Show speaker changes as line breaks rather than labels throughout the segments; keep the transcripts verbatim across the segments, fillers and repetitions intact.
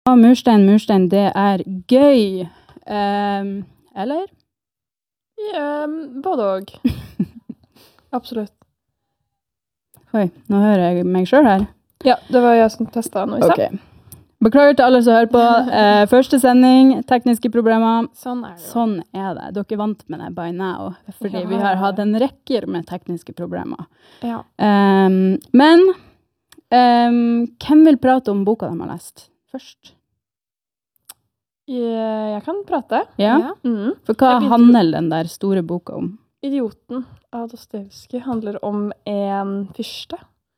Ja, murstein, murstein, det er gøy. Um, eller?
Ja, både og. Absolutt.
Oi, nå hører jeg meg selv her.
Ja, det var jeg som testet nå i sted.
Ok. Beklager til alle som hører på. Uh, første sending, tekniske problemer.
Sånn er det.
Sånn er det. Dere er vant med det by now, fordi
Ja.
vi har hatt en rekker med tekniske problemer.
Ja.
Um, men, um, hvem vil prate om boka de har lest først?
Jeg, jeg kan prate.
Ja?
Ja. Mm.
For hva
Jeg begynte-
handler den der store boka om?
Idioten av Dostojevskij handler om en fyrste.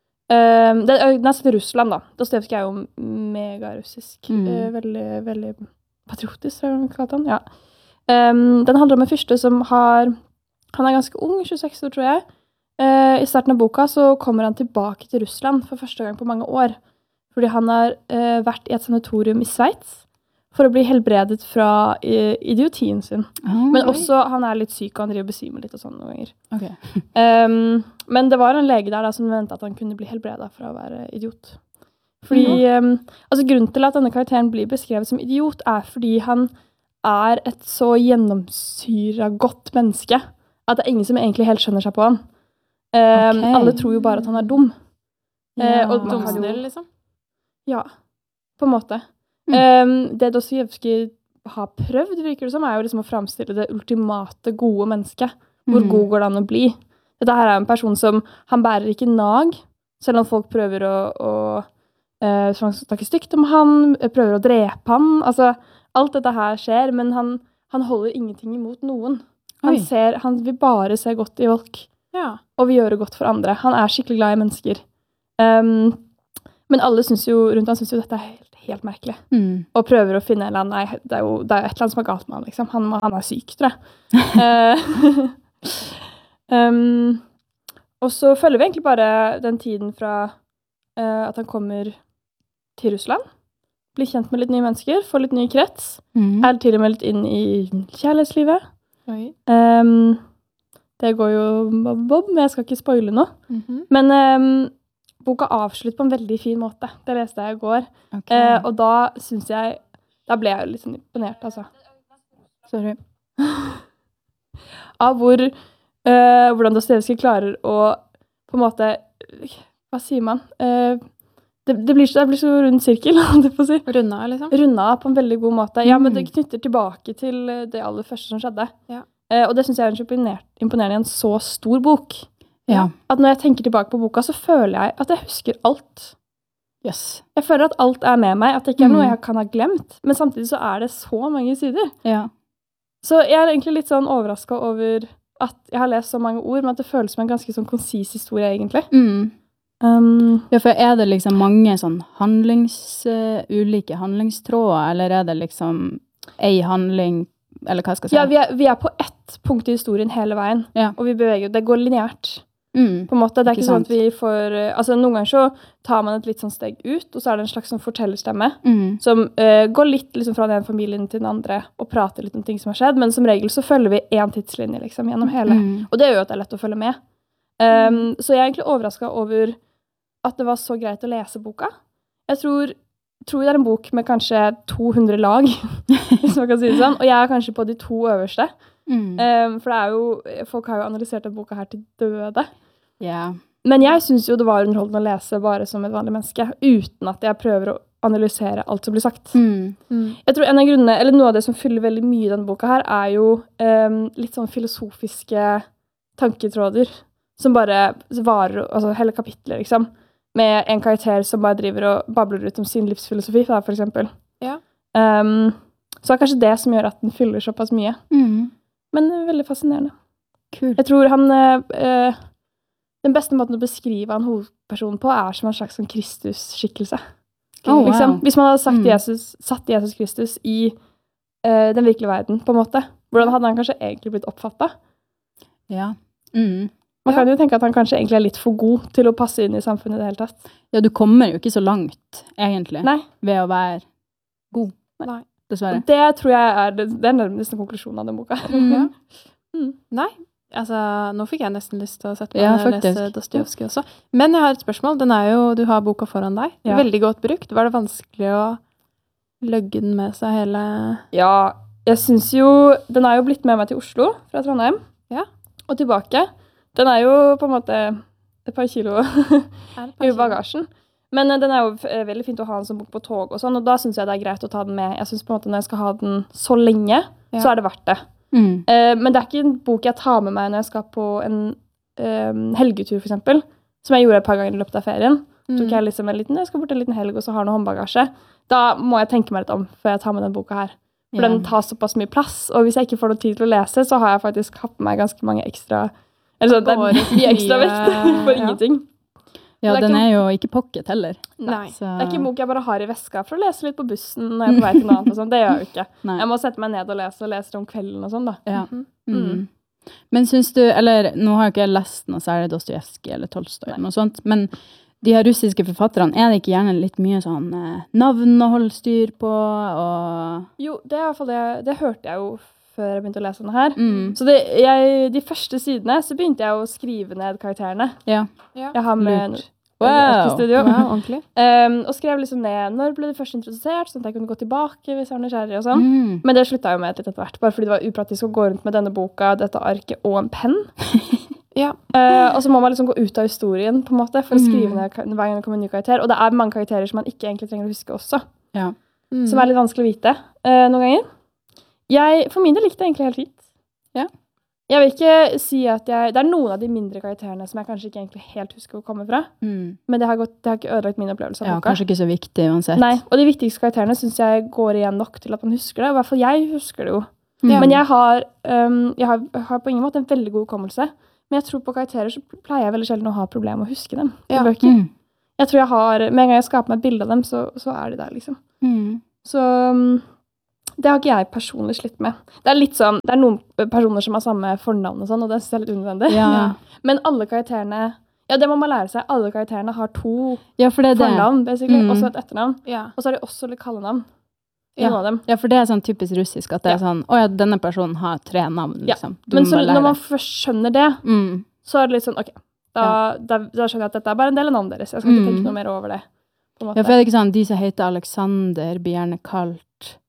Um, det, den er satt i Russland, da. Dostojevskij er jo megarussisk.
Mm.
Uh, veldig, veldig patriotisk, tror jeg man kaller han. Ja. Um, den handler om en fyrste som har Han er ganske ung, tjueseks år, tror jeg. Uh, I starten av boka så kommer han tilbake til Russland for første gang på mange år. Fordi han har uh, vært i et sanatorium i Sveits for å bli helbredet fra uh, idiotien sin.
Ah,
Men også, han er litt syk, og han driver og besvimer litt og sånn noen ganger.
ok.
Um, men det var en lege der da, som ventet at han kunne bli helbredet fra å være idiot. Fordi, um, altså grunnen til at denne karakteren blir beskrevet som idiot, er fordi han er et så gjennomsyret godt menneske, at det er ingen som egentlig helt skjønner seg på han. Um,
Ok.
Alle tror jo bare at han er dum.
Ja.
Eh, og man kan jo-
Dumsnill, liksom.
Ja, på en måte.
Mm.
Um, det Dostojevskij har prøvd, virker det som, er jo liksom å fremstille det ultimate gode mennesket. Hvor
Mm.
god går det an å bli? Dette her er en person som, han bærer ikke nag, selv om folk prøver å, å uh, snakke stygt om han, prøver å drepe han. Altså, alt dette her skjer, men han, han holder ingenting imot noen. Han,
Oi.
ser, han vil bare se godt i folk,
Ja.
og vil gjøre godt for andre. Han er skikkelig glad i mennesker. Um, men alle synes jo, rundt han synes jo dette er helt, helt merkelig.
Mm.
Og prøver å finne en eller annen, nei, det er jo det er et eller annet som er galt med han, liksom. Han, må- han er syk, tror jeg. Eh, um, og så følger vi egentlig bare den tiden fra eh, at han kommer til Russland, blir kjent med litt nye mennesker, får litt ny krets,
Mm.
er til og med litt inn i kjærlighetslivet.
Oi.
Um, det går jo bob, bob, men jeg skal ikke spoile noe.
Mhm.
Men um, boka avslutter på en veldig fin måte. Det leste jeg i går.
Ok.
Eh, og da synes jeg, da ble jeg jo litt sånn imponert, altså.
Sorry.
Av hvor, eh, hvordan Dostojevskij klarer å, på en måte, hva sier man? Eh, det, det, blir, så- det blir så rund sirkel, holdt jeg på å si.
Runda, liksom.
Runda på en veldig god måte. Ja, men det
Mm.
knytter tilbake til eh, det aller første som skjedde.
Ja.
Eh, og det synes jeg er så imponer- imponerende i en så stor bok.
Ja.
At når jeg tenker tilbake på boka, så føler jeg at jeg husker alt.
Yes.
Jeg føler at alt er med meg, at det ikke er noe
Mm.
jeg kan ha glemt. Men samtidig så er det så mange sider.
Ja.
Så jeg er egentlig litt sånn overrasket over at jeg har lest så mange ord, men at det føles som en ganske sånn konsis historie, egentlig.
Mm.
Um,
Ja, for er det liksom mange sånn handlings, uh, ulike handlingstråder, eller er det liksom ei handling, eller hva skal jeg si?
ja, vi er, vi er på ett punkt i historien hele veien,
Ja.
og vi beveger, det går lineært,
Mm.
på en måte. Det er
Ikke
ikke sånn
sant.
at vi får, uh, altså noen ganger så tar man et litt sånn steg ut, og så er det en slags sånn fortellerstemme,
Mm.
som uh, går litt liksom fra den ene familien til den andre, og prater litt om ting som har skjedd, men som regel så følger vi en tidslinje liksom gjennom hele.
Mm.
Og det gjør jo at det er lett å følge med. Um, så jeg er egentlig overrasket over at det var så greit å lese boka. Jeg tror, tror det er en bok med kanskje to hundre lag, hvis man kan si det sånn. Og jeg er kanskje på de to øverste.
Mm.
Um, for det er jo, folk har jo analysert den boka her til døde.
Ja.
Men jeg synes jo det var underholdende å lese bare som et vanlig menneske, uten at jeg prøver å analysere alt som blir sagt.
Mm.
Mm.
Jeg tror en av grunnene, eller noe av det som fyller veldig mye i denne boka her, er jo um, litt sånn filosofiske tanketråder, som bare varer, altså hele kapitler, liksom, med en karakter som bare driver og babler ut om sin livsfilosofi, da, for eksempel.
Ja.
Um, så det er kanskje det som gjør at den fyller såpass mye.
Mm.
Men det er veldig fascinerende.
Kult.
Jeg tror han, eh, den beste måten å beskrive en hovedperson på er som en slags sånn Kristus-skikkelse.
Oh, wow.
Liksom. Hvis man hadde sagt
Mm.
Jesus, satt Jesus Kristus i eh, den virkelige verden, på en måte, hvordan hadde han kanskje egentlig blitt oppfattet?
Ja. Mm.
Man
Ja.
kan jo tenke at han kanskje egentlig er litt for god til å passe inn i samfunnet i det hele tatt.
Ja, du kommer jo ikke så langt, egentlig,
Nei.
ved å være god,
Nei.
dessverre.
Og det tror jeg er, det, det er nærmest en konklusjon av den boka.
Mm.
Ja.
Mm.
Nei, altså, nå fikk jeg nesten lyst til å sette meg
Ja,
ned og lese
faktisk.
Dostojevskij også. Men jeg har et spørsmål. Den er jo, du har boka foran deg.
Ja.
Veldig godt brukt. Var det vanskelig å løggen med seg hele...
Ja, jeg synes jo, den er jo blitt med meg til Oslo fra Trondheim.
Ja.
Og tilbake. Den er jo på en måte et par kilo i bagasjen. Men uh, den er jo uh, veldig fint å ha den som bok på tog og sånn, og da synes jeg det er greit å ta den med. Jeg synes på en måte når jeg skal ha den så lenge,
Ja.
så er det verdt det.
Mm.
Uh, men det er ikke en bok jeg tar med meg når jeg skal på en um, helgetur, for eksempel, som jeg gjorde et par ganger i løpet av ferien.
Mm.
Tok jeg liksom en liten, jeg skal bort en liten helg, og så har noe håndbagasje. Da må jeg tenke meg litt om før jeg tar med den boka her. For
Ja.
den tar såpass mye plass, og hvis jeg ikke får noe tid til å lese, så har jeg faktisk hatt med meg ganske mange ekstra, eller så det er
Årets
mye ekstra
nye-
vekt for
ja.
ingenting.
Ja,
Det er
den
ikke-
er jo ikke pocket heller.
Nei.
Så,
Det er ikke en bok jeg bare har i veska for å lese litt på bussen når jeg er på vei til noe annet og sånn. Det gjør jeg jo ikke.
Nei.
Jeg må sette meg ned og lese, og lese det om kvelden og sånn da.
Ja.
Mhm.
Mm. Men synes du, eller nå har jeg ikke lest noe særlig Dostojevskij eller Tolstoj eller noe sånt, men de her russiske forfatterne, er det ikke gjerne litt mye sånn eh, navn å holde styr på, og...
Jo, det er i hvert fall det, det hørte jeg jo før jeg begynte å lese denne her.
Mm.
Så det, jeg, de første sidene så begynte jeg å skrive ned karakterene.
Ja,
Ja.
Jeg har med
lurt.
en
Wow.
i studio.
Wow, ordentlig.
Um, og skrev liksom ned når ble det først introdusert, sånn at jeg kunne gå tilbake hvis jeg var nysgjerrig og sånn.
Mm.
Men det slutta jo med litt etter hvert, bare fordi det var upraktisk å gå rundt med denne boka, dette arket og en penn.
Ja.
Uh, og så må man liksom gå ut av historien på en måte, for å skrive
Mm.
ned ka- hver gang det kommer en ny karakter. Og det er mange karakterer som man ikke egentlig trenger å huske også,
Ja.
Mm.
som er litt vanskelig å vite uh, noen ganger. Jeg, for min del likte det egentlig helt fint.
Ja.
Jeg vil ikke si at jeg... Det er noen av de mindre karakterene som jeg kanskje ikke egentlig helt husker hvor kommer fra,
Mm.
men det har, gått, det har ikke ødelagt min opplevelse av
Ja,
boka.
kanskje ikke så viktig uansett.
Nei, og de viktigste karakterene synes jeg går igjen nok til at man husker det. I hvert fall jeg husker det jo.
Mm.
Men jeg har, um, jeg har, har på ingen måte en veldig god hukommelse. Men jeg tror på karakterer så pleier jeg veldig sjelden å ha problemer med å huske dem. i
Ja.
bøker.
Mm.
Jeg tror jeg har, med en gang jeg skaper meg et bilde av dem, så, så er de der, liksom.
Mm.
Så um, det har ikke jeg personlig slitt med. Det er litt sånn, det er noen personer som har samme fornavn og sånn, og det synes jeg er litt unødvendig.
Ja.
Men alle karakterene, ja, det må man lære seg. Alle karakterene har to
ja, for det er det.
fornavn, basically,
Mm.
og så et etternavn.
Ja.
Og så har de også litt kallenavn.
Ja.
Noen av dem.
Ja, for det er sånn typisk russisk, at det
Ja.
er sånn, åja, denne personen har tre navn,
Ja.
liksom. Du
Men
må
så,
bare lære
når man
det.
først skjønner det,
Mm.
så er det litt sånn, ok, da, da, da skjønner jeg at dette er bare en del av navnet deres. Jeg skal ikke
Mm.
tenke noe mer over det. På en måte.
Ja, for er det ikke sånn, de som heter Alexander blir gjerne kalt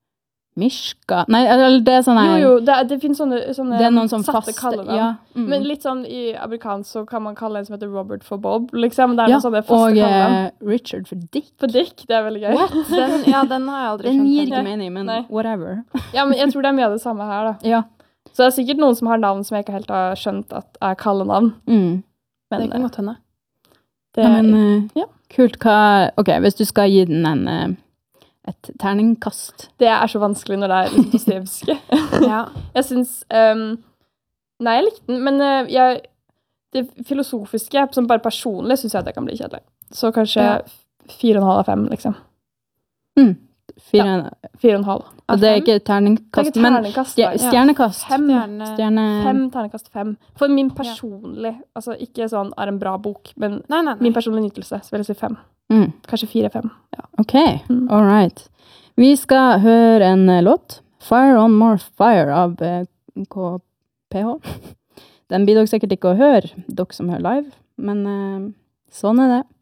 Mishka? Nei, eller det er sånn
jo,
her...
jo, det, er- det finnes sånne, sånne
Det er noen som
satte
faste...
kallenavn.
Ja. Mm.
Men litt sånn i amerikansk så kan man kalle en som heter Robert for Bob, liksom. Det er
ja,
noen sånne faste
og
kallenavn.
eh, Richard for Dick.
For Dick, det er veldig gøy.
Den, ja, den har jeg aldri
Den gir
skjønt.
ikke
Nei.
mening, men
Nei.
whatever.
Ja, men jeg tror det er mye av det samme her, da.
Ja.
Så det er sikkert noen som har navn som jeg ikke helt har skjønt at er kallenavn.
Mm.
Men
Det kan
eh,
godt hende.
det,
Ja, men eh,
ja.
kult. Hva... Ok, hvis du skal gi den en, eh, et terningkast.
det er så vanskelig når det er litt Dostojevskij.
Ja.
Jeg synes, um, nei, jeg likte den, men uh, jeg, det filosofiske, som bare personlig, synes jeg at det kan bli kjedelig. Så kanskje
Ja.
fire og en halv av fem, liksom.
Mm. Fire...
Fire og en halv.
Og det er ikke
Det er
terningkast,
ikke
men
terningkast,
stjer-
nei.
stjernekast.
Fem.
Stjerne...
Stjerne...
Fem terningkast fem. For min personlig, altså ikke sånn er en bra bok, men
Nei, nei, nei.
min personlige nytelse, så vil jeg si fem.
Mm.
Kanskje fire-fem. Ja.
Ok,
Mm.
all right. Vi skal høre en eh, låt. Fire on More Fire av eh, K P H. Den blir dere sikkert ikke å høre, dere som hører live, men eh, sånn er det.